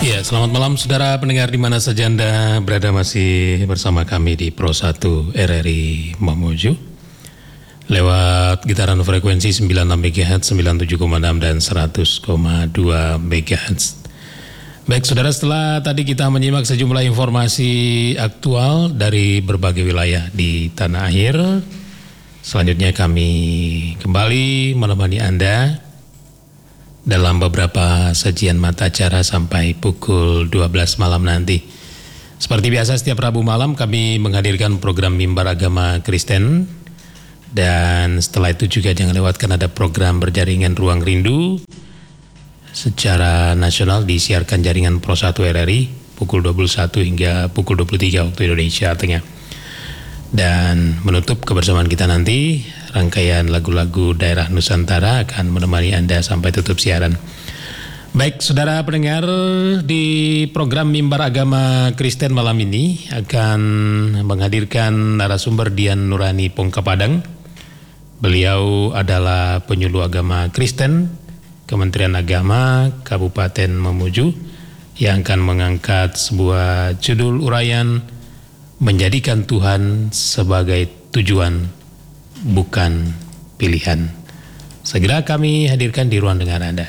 Ya, selamat malam saudara pendengar di mana saja Anda berada, masih bersama kami di Pro 1 RRI Mamuju lewat gitaran frekuensi 96 MHz, 97,6 dan 100,2 MHz. Baik saudara, setelah tadi kita menyimak sejumlah informasi aktual dari berbagai wilayah di tanah air, selanjutnya kami kembali menemani Anda dalam beberapa sajian mata acara sampai pukul 12 malam nanti. Seperti biasa setiap Rabu malam kami menghadirkan program Mimbar Agama Kristen, dan setelah itu juga jangan lewatkan ada program berjaringan Ruang Rindu secara nasional disiarkan jaringan Pro 1 RRI pukul 21 hingga pukul 23 waktu Indonesia Tengah. Dan menutup kebersamaan kita nanti, rangkaian lagu-lagu daerah Nusantara akan menemani Anda sampai tutup siaran. Baik, saudara pendengar, di program Mimbar Agama Kristen malam ini akan menghadirkan narasumber Dian Nurani Pongkapadang. Beliau adalah penyuluh agama Kristen Kementerian Agama Kabupaten Mamuju yang akan mengangkat sebuah judul urayan menjadikan Tuhan sebagai tujuan, bukan pilihan. Segera kami hadirkan di ruang dengar Anda.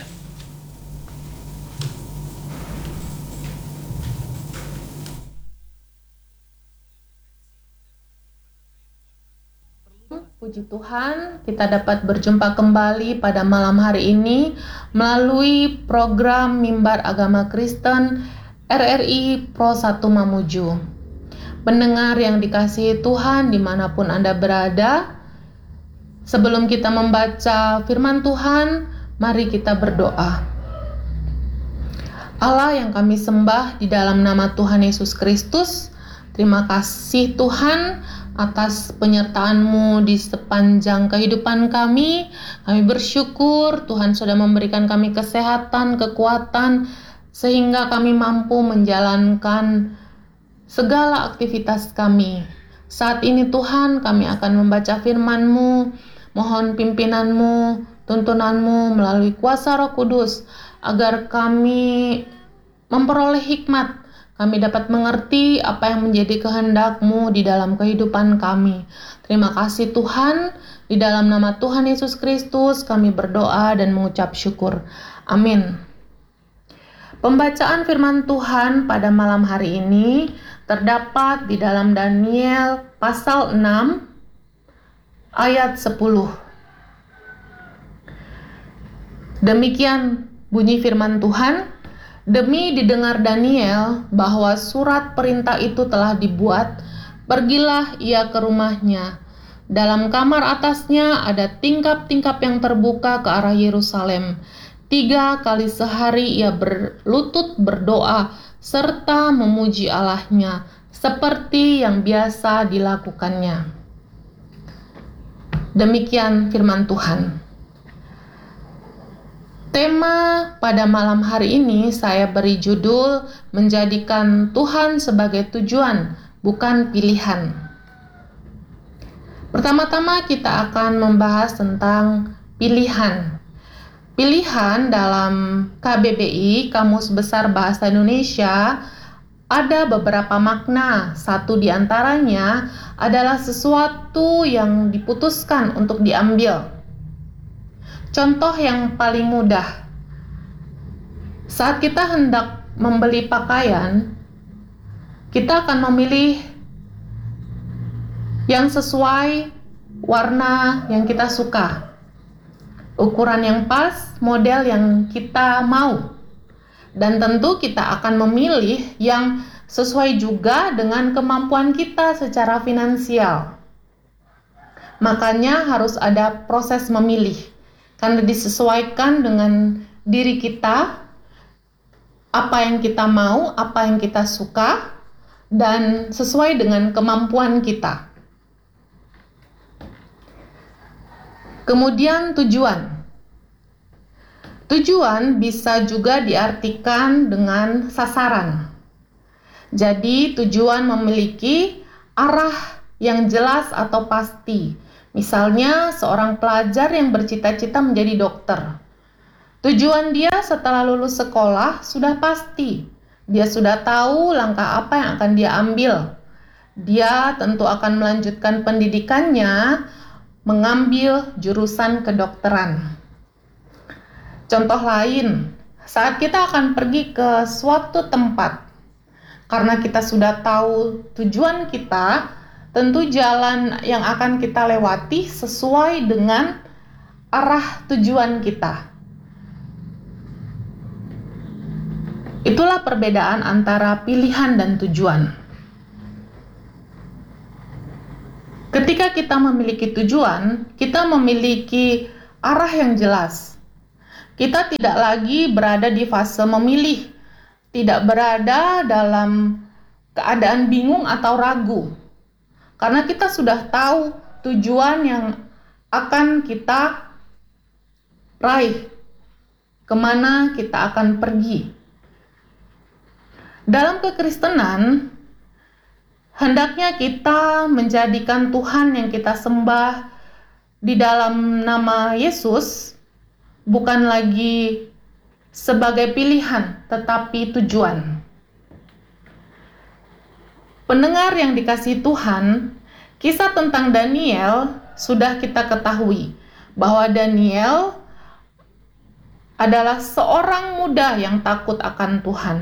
Puji Tuhan, kita dapat berjumpa kembali pada malam hari ini melalui program Mimbar Agama Kristen RRI Pro 1 Mamuju. Pendengar yang dikasihi Tuhan dimanapun Anda berada, sebelum kita membaca firman Tuhan, mari kita berdoa. Allah yang kami sembah di dalam nama Tuhan Yesus Kristus, terima kasih Tuhan atas penyertaan-Mu di sepanjang kehidupan kami. Kami bersyukur Tuhan sudah memberikan kami kesehatan, kekuatan, sehingga kami mampu menjalankan segala aktivitas kami. Saat ini Tuhan, kami akan membaca firman-Mu, mohon pimpinan-Mu, tuntunan-Mu melalui kuasa Roh Kudus, agar kami memperoleh hikmat, kami dapat mengerti apa yang menjadi kehendak-Mu di dalam kehidupan kami. Terima kasih Tuhan, di dalam nama Tuhan Yesus Kristus kami berdoa dan mengucap syukur. Amin. Pembacaan firman Tuhan pada malam hari ini terdapat di dalam Daniel pasal 6 ayat 10. Demikian bunyi firman Tuhan, demi didengar Daniel bahwa surat perintah itu telah dibuat, pergilah ia ke rumahnya. Dalam kamar atasnya ada tingkap-tingkap yang terbuka ke arah Yerusalem. 3 kali sehari ia berlutut berdoa serta memuji Allahnya seperti yang biasa dilakukannya. Demikian firman Tuhan. Tema pada malam hari ini saya beri judul menjadikan Tuhan sebagai tujuan, bukan pilihan. Pertama-tama kita akan membahas tentang pilihan. Pilihan dalam KBBI, Kamus Besar Bahasa Indonesia, ada beberapa makna. Satu di antaranya adalah sesuatu yang diputuskan untuk diambil. Contoh yang paling mudah, saat kita hendak membeli pakaian, kita akan memilih yang sesuai warna yang kita suka, ukuran yang pas, model yang kita mau, dan tentu kita akan memilih yang sesuai juga dengan kemampuan kita secara finansial. Makanya harus ada proses memilih, karena disesuaikan dengan diri kita, apa yang kita mau, apa yang kita suka, dan sesuai dengan kemampuan kita. Kemudian tujuan. Tujuan bisa juga diartikan dengan sasaran. Jadi tujuan memiliki arah yang jelas atau pasti. Misalnya seorang pelajar yang bercita-cita menjadi dokter. Tujuan dia setelah lulus sekolah sudah pasti. Dia sudah tahu langkah apa yang akan dia ambil. Dia tentu akan melanjutkan pendidikannya, mengambil jurusan kedokteran. Contoh lain, saat kita akan pergi ke suatu tempat, karena kita sudah tahu tujuan kita, tentu jalan yang akan kita lewati sesuai dengan arah tujuan kita. Itulah perbedaan antara pilihan dan tujuan. Ketika kita memiliki tujuan, kita memiliki arah yang jelas. Kita tidak lagi berada di fase memilih, tidak berada dalam keadaan bingung atau ragu. Karena kita sudah tahu tujuan yang akan kita raih, kemana kita akan pergi. Dalam kekristenan, hendaknya kita menjadikan Tuhan yang kita sembah di dalam nama Yesus bukan lagi sebagai pilihan, tetapi tujuan. Pendengar yang dikasihi Tuhan, kisah tentang Daniel sudah kita ketahui bahwa Daniel adalah seorang muda yang takut akan Tuhan.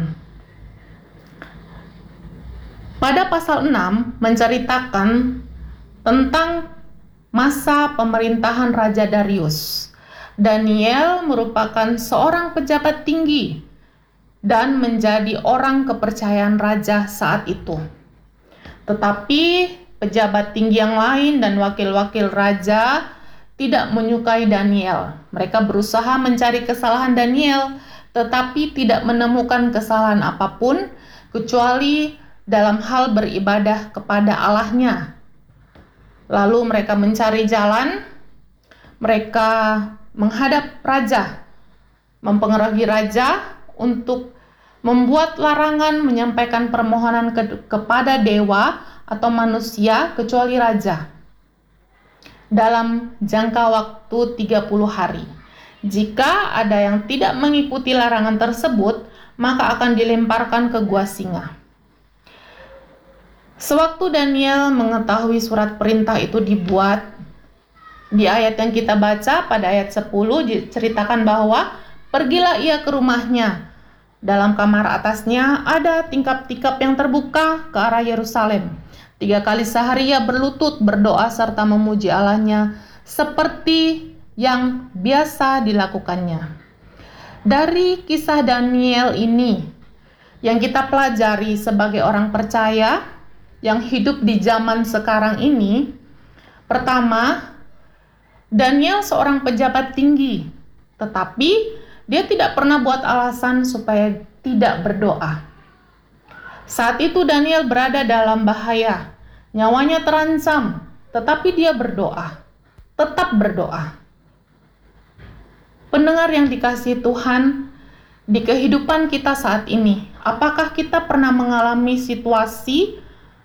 Pada pasal 6 menceritakan tentang masa pemerintahan Raja Darius. Daniel merupakan seorang pejabat tinggi dan menjadi orang kepercayaan raja saat itu. Tetapi pejabat tinggi yang lain dan wakil-wakil raja tidak menyukai Daniel. Mereka berusaha mencari kesalahan Daniel, tetapi tidak menemukan kesalahan apapun kecuali dalam hal beribadah kepada Allahnya. Lalu mereka mencari jalan, mereka menghadap raja, mempengaruhi raja untuk membuat larangan menyampaikan permohonan kepada dewa atau manusia kecuali raja dalam jangka waktu 30 hari. Jika ada yang tidak mengikuti larangan tersebut, maka akan dilemparkan ke gua singa. Sewaktu Daniel mengetahui surat perintah itu dibuat, di ayat yang kita baca pada ayat 10 diceritakan bahwa pergilah ia ke rumahnya. Dalam kamar atasnya ada tingkap-tingkap yang terbuka ke arah Yerusalem. 3 kali sehari ia berlutut, berdoa serta memuji Allahnya seperti yang biasa dilakukannya. Dari kisah Daniel ini yang kita pelajari sebagai orang percaya yang hidup di zaman sekarang ini, pertama, Daniel seorang pejabat tinggi, tetapi dia tidak pernah buat alasan supaya tidak berdoa. Saat itu Daniel berada dalam bahaya, nyawanya terancam, tetapi dia berdoa, tetap berdoa. Pendengar yang dikasihi Tuhan, di kehidupan kita saat ini, apakah kita pernah mengalami situasi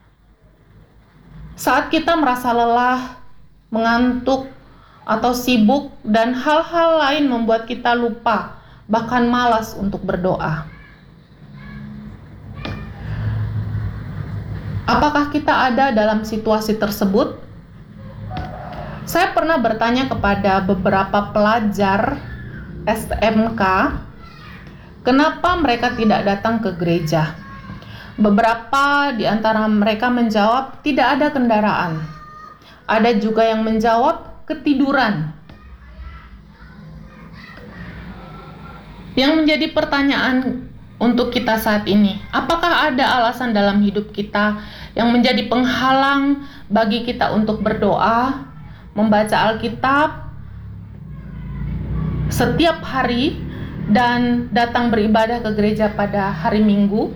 saat kita merasa lelah, mengantuk, atau sibuk, dan hal-hal lain membuat kita lupa, bahkan malas untuk berdoa? Apakah kita ada dalam situasi tersebut? Saya pernah bertanya kepada beberapa pelajar SMK, kenapa mereka tidak datang ke gereja? Beberapa di antara mereka menjawab tidak ada kendaraan. Ada juga yang menjawab ketiduran. Yang menjadi pertanyaan untuk kita saat ini, apakah ada alasan dalam hidup kita yang menjadi penghalang bagi kita untuk berdoa, membaca Alkitab setiap hari, dan datang beribadah ke gereja pada hari Minggu?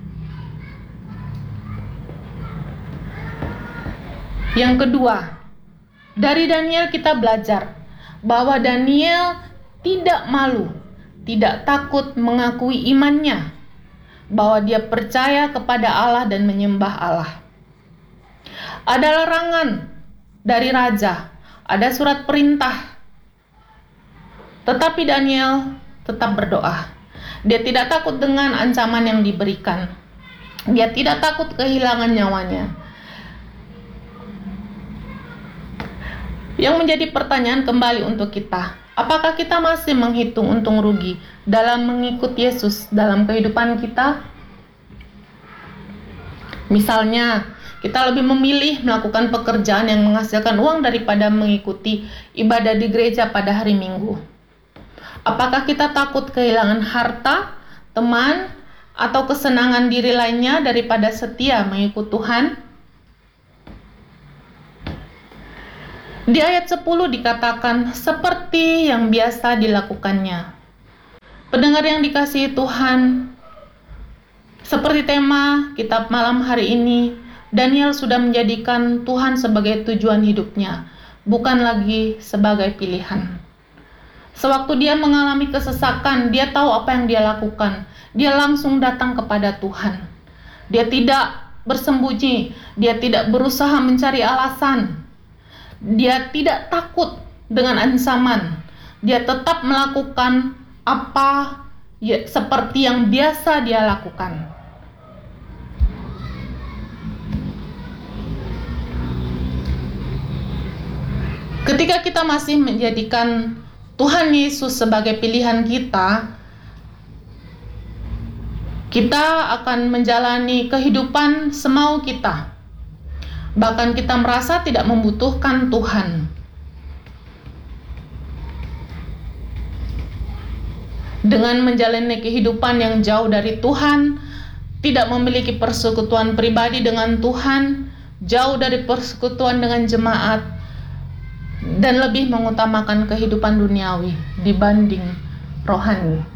Yang kedua, dari Daniel kita belajar bahwa Daniel tidak malu, tidak takut mengakui imannya, bahwa dia percaya kepada Allah dan menyembah Allah. Ada larangan dari raja, ada surat perintah, tetapi Daniel tetap berdoa. Dia tidak takut dengan ancaman yang diberikan. Dia tidak takut kehilangan nyawanya. Yang menjadi pertanyaan kembali untuk kita, apakah kita masih menghitung untung rugi dalam mengikut Yesus dalam kehidupan kita? Misalnya, kita lebih memilih melakukan pekerjaan yang menghasilkan uang daripada mengikuti ibadah di gereja pada hari Minggu. Apakah kita takut kehilangan harta, teman, atau kesenangan diri lainnya daripada setia mengikut Tuhan? Di ayat 10 dikatakan seperti yang biasa dilakukannya. Pendengar yang dikasihi Tuhan, seperti tema kitab malam hari ini, Daniel sudah menjadikan Tuhan sebagai tujuan hidupnya, bukan lagi sebagai pilihan. Sewaktu dia mengalami kesesakan, dia tahu apa yang dia lakukan. Dia langsung datang kepada Tuhan. Dia tidak bersembunyi, dia tidak berusaha mencari alasan. Dia tidak takut dengan ancaman. Dia tetap melakukan apa seperti yang biasa dia lakukan. Ketika kita masih menjadikan Tuhan Yesus sebagai pilihan kita, kita akan menjalani kehidupan semau kita. Bahkan kita merasa tidak membutuhkan Tuhan. Dengan menjalani kehidupan yang jauh dari Tuhan, tidak memiliki persekutuan pribadi dengan Tuhan, jauh dari persekutuan dengan jemaat, dan lebih mengutamakan kehidupan duniawi dibanding rohani.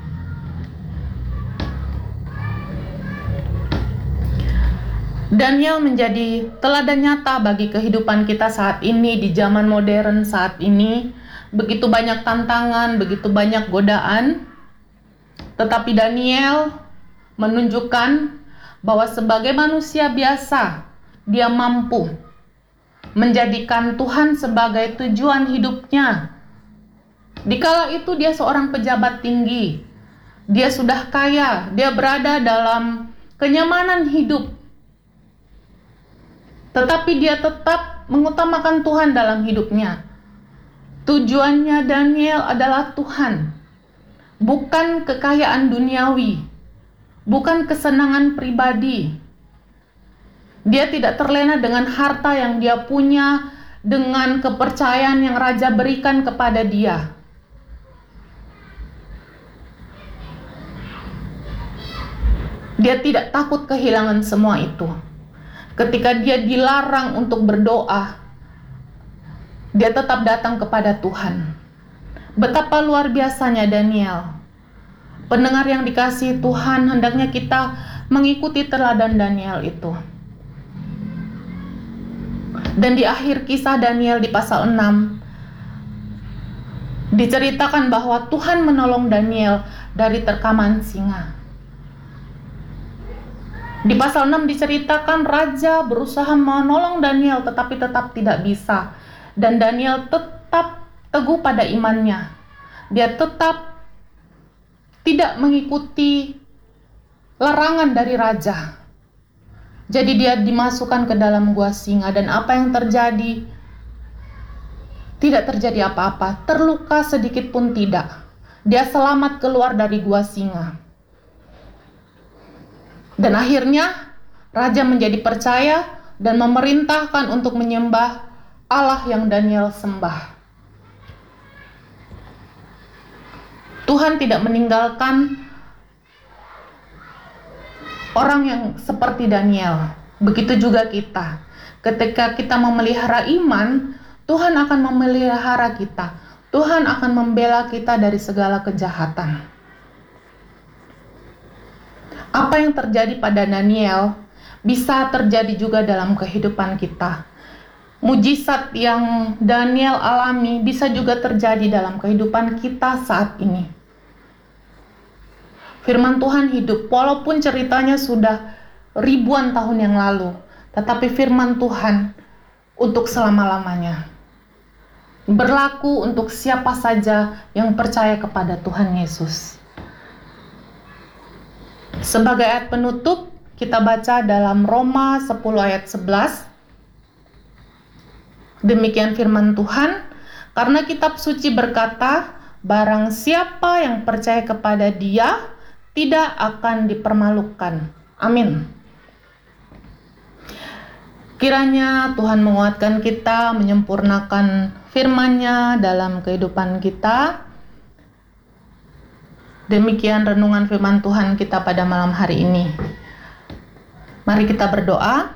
Daniel menjadi teladan nyata bagi kehidupan kita saat ini, di zaman modern saat ini. Begitu banyak tantangan, begitu banyak godaan. Tetapi Daniel menunjukkan bahwa sebagai manusia biasa, dia mampu menjadikan Tuhan sebagai tujuan hidupnya. Dikala itu dia seorang pejabat tinggi. Dia sudah kaya, dia berada dalam kenyamanan hidup. Tetapi dia tetap mengutamakan Tuhan dalam hidupnya. Tujuannya Daniel adalah Tuhan, bukan kekayaan duniawi, bukan kesenangan pribadi. Dia tidak terlena dengan harta yang dia punya, dengan kepercayaan yang raja berikan kepada dia. Dia tidak takut kehilangan semua itu. Ketika dia dilarang untuk berdoa, dia tetap datang kepada Tuhan. Betapa luar biasanya Daniel. Pendengar yang dikasihi Tuhan, hendaknya kita mengikuti teladan Daniel itu. Dan di akhir kisah Daniel di pasal 6, diceritakan bahwa Tuhan menolong Daniel dari terkaman singa. Di pasal 6 diceritakan raja berusaha menolong Daniel tetapi tetap tidak bisa. Dan Daniel tetap teguh pada imannya. Dia tetap tidak mengikuti larangan dari raja. Jadi dia dimasukkan ke dalam gua singa, dan apa yang terjadi? Tidak terjadi apa-apa, terluka sedikit pun tidak. Dia selamat keluar dari gua singa. Dan akhirnya raja menjadi percaya dan memerintahkan untuk menyembah Allah yang Daniel sembah. Tuhan tidak meninggalkan orang yang seperti Daniel. Begitu juga kita. Ketika kita memelihara iman, Tuhan akan memelihara kita. Tuhan akan membela kita dari segala kejahatan. Apa yang terjadi pada Daniel bisa terjadi juga dalam kehidupan kita. Mujizat yang Daniel alami bisa juga terjadi dalam kehidupan kita saat ini. Firman Tuhan hidup, walaupun ceritanya sudah ribuan tahun yang lalu, tetapi firman Tuhan untuk selama-lamanya. Berlaku untuk siapa saja yang percaya kepada Tuhan Yesus. Sebagai ayat penutup, kita baca dalam Roma 10 ayat 11. Demikian firman Tuhan, karena kitab suci berkata, barang siapa yang percaya kepada Dia tidak akan dipermalukan. Amin. Kiranya Tuhan menguatkan kita, menyempurnakan firman-Nya dalam kehidupan kita. Demikian renungan firman Tuhan kita pada malam hari ini. Mari kita berdoa.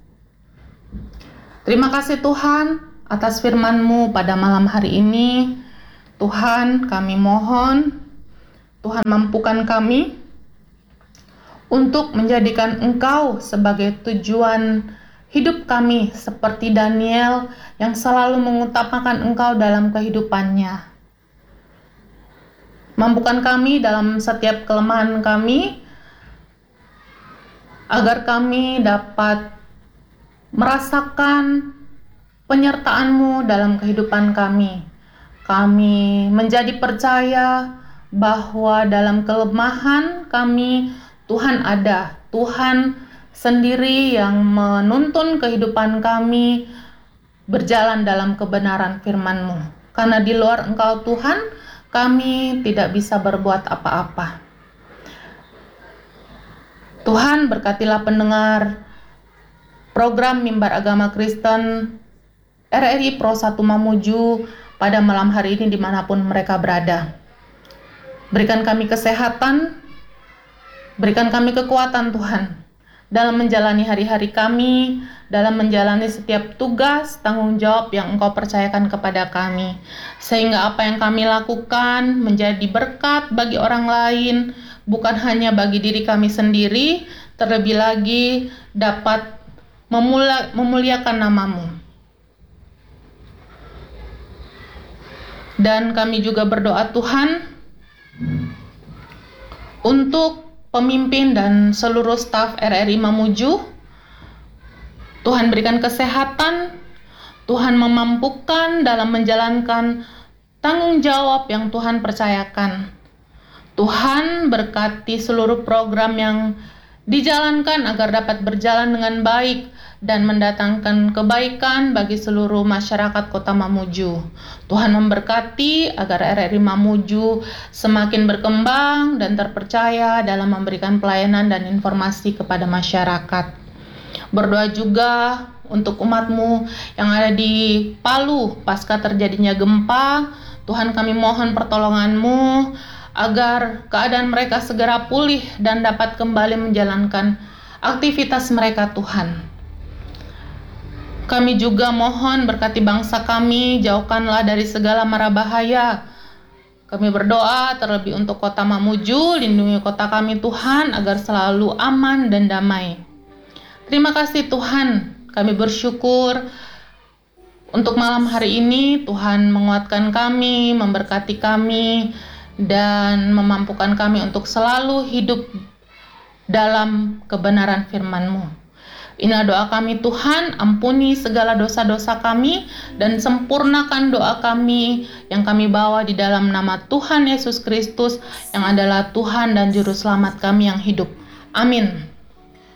Terima kasih Tuhan atas firman-Mu pada malam hari ini. Tuhan, kami mohon, Tuhan mampukan kami untuk menjadikan Engkau sebagai tujuan hidup kami, seperti Daniel yang selalu mengutamakan Engkau dalam kehidupannya. Mampukan kami dalam setiap kelemahan kami, agar kami dapat merasakan penyertaan-Mu dalam kehidupan kami. Kami menjadi percaya bahwa dalam kelemahan kami, Tuhan ada. Tuhan sendiri yang menuntun kehidupan kami berjalan dalam kebenaran firman-Mu. Karena di luar Engkau Tuhan, kami tidak bisa berbuat apa-apa. Tuhan, berkatilah pendengar program Mimbar Agama Kristen RRI Pro 1 Mamuju pada malam hari ini dimanapun mereka berada. Berikan kami kesehatan, berikan kami kekuatan Tuhan, dalam menjalani hari-hari kami, dalam menjalani setiap tugas, tanggung jawab yang Engkau percayakan kepada kami. Sehingga apa yang kami lakukan menjadi berkat bagi orang lain, bukan hanya bagi diri kami sendiri, terlebih lagi dapat memuliakan nama-Mu. Dan kami juga berdoa Tuhan, untuk pemimpin dan seluruh staf RRI Mamuju. Tuhan berikan kesehatan, Tuhan memampukan dalam menjalankan tanggung jawab yang Tuhan percayakan. Tuhan berkati seluruh program yang dijalankan agar dapat berjalan dengan baik dan mendatangkan kebaikan bagi seluruh masyarakat Kota Mamuju. Tuhan memberkati agar RRI Mamuju semakin berkembang dan terpercaya dalam memberikan pelayanan dan informasi kepada masyarakat. Berdoa juga untuk umat-Mu yang ada di Palu pasca terjadinya gempa. Tuhan, kami mohon pertolongan-Mu agar keadaan mereka segera pulih dan dapat kembali menjalankan aktivitas mereka Tuhan. Kami juga mohon berkati bangsa kami, jauhkanlah dari segala mara bahaya. Kami berdoa terlebih untuk Kota Mamuju, lindungi kota kami Tuhan agar selalu aman dan damai. Terima kasih Tuhan, kami bersyukur untuk malam hari ini. Tuhan menguatkan kami, memberkati kami, dan memampukan kami untuk selalu hidup dalam kebenaran firman-Mu. Inilah doa kami Tuhan, ampuni segala dosa-dosa kami dan sempurnakan doa kami yang kami bawa di dalam nama Tuhan Yesus Kristus yang adalah Tuhan dan Juru Selamat kami yang hidup. Amin.